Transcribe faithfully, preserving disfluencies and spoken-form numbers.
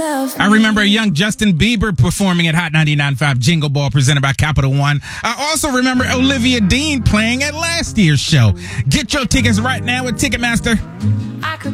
I remember a young Justin Bieber performing at Hot ninety-nine point five Jingle Ball presented by Capital One. I also remember Olivia Dean playing at last year's show. Get your tickets right now at Ticketmaster.